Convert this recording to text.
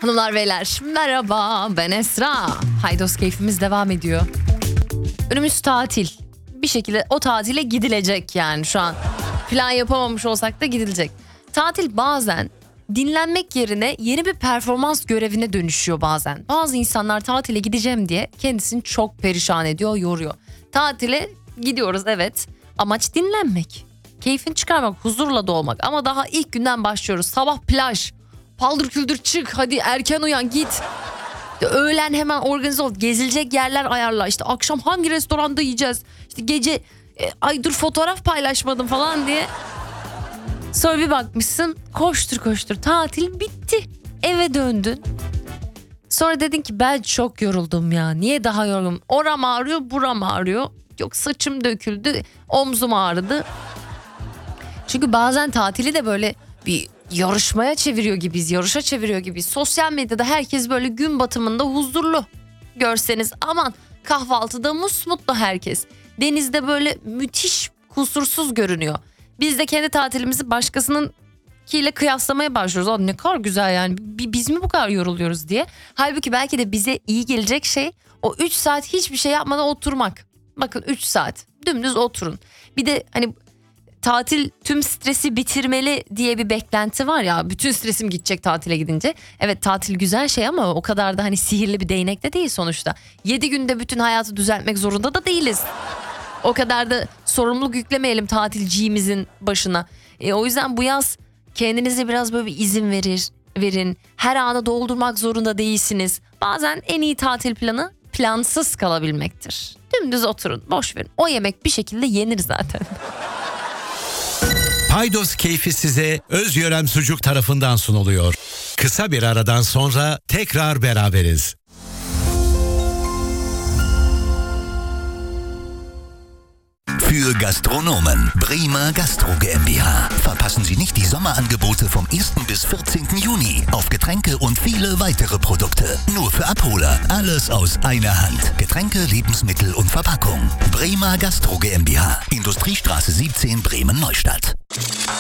Hanımlar beyler merhaba, ben Esra. Haydos keyfimiz devam ediyor. Önümüz tatil. Bir şekilde o tatile gidilecek yani şu an. Plan yapamamış olsak da gidilecek. Tatil bazen dinlenmek yerine yeni bir performans görevine dönüşüyor bazen. Bazı insanlar tatile gideceğim diye kendisini çok perişan ediyor, yoruyor. Tatile gidiyoruz evet. Amaç dinlenmek. Keyfini çıkarmak, huzurla dolmak. Ama daha ilk günden başlıyoruz. Sabah plaj. Paldır küldür çık, hadi erken uyan git. İşte öğlen hemen organize ol, gezilecek yerler ayarla. İşte akşam hangi restoranda yiyeceğiz? İşte gece ay dur fotoğraf paylaşmadım falan diye. Sonra bir bakmışsın koştur koştur tatil bitti. Eve döndün. Sonra dedin ki ben çok yoruldum ya. Niye daha yorgunum? Oram ağrıyor, buram ağrıyor. Yok saçım döküldü, omzum ağrıdı. Çünkü bazen tatili de böyle bir yarışmaya çeviriyor gibiyiz, yarışa çeviriyor gibiyiz. Sosyal medyada herkes böyle gün batımında huzurlu. Görseniz aman, kahvaltıda musmutlu herkes. Denizde böyle müthiş, kusursuz görünüyor. Biz de kendi tatilimizi başkasınınkiyle kıyaslamaya başlıyoruz. Aa, ne kadar güzel yani, biz mi bu kadar yoruluyoruz diye. Halbuki belki de bize iyi gelecek şey o 3 saat hiçbir şey yapmadan oturmak. Bakın 3 saat dümdüz oturun. Bir de hani tatil tüm stresi bitirmeli diye bir beklenti var ya. Bütün stresim gidecek tatile gidince. Evet, tatil güzel şey ama o kadar da hani sihirli bir değnek de değil sonuçta. 7 günde bütün hayatı düzeltmek zorunda da değiliz. O kadar da sorumluluk yüklemeyelim tatilcimizin başına. O yüzden bu yaz kendinize biraz böyle bir izin verin. Her anı doldurmak zorunda değilsiniz. Bazen en iyi tatil planı plansız kalabilmektir. Dümdüz oturun, boş verin. O yemek bir şekilde yenir zaten. Haydos keyfi size Özyörem Sucuk tarafından sunuluyor. Kısa bir aradan sonra tekrar beraberiz. Für Gastronomen Bremer Gastro GmbH. Verpassen Sie nicht die Sommerangebote vom 1. bis 14. Juni auf Getränke und viele weitere Produkte. Nur für Abholer. Alles aus einer Hand. Getränke, Lebensmittel und Verpackung. Bremer Gastro GmbH. Industriestraße 17, Bremen-Neustadt.